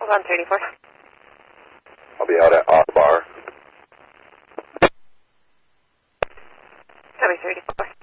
on 34. I'll be out at Akbar. Copy 34.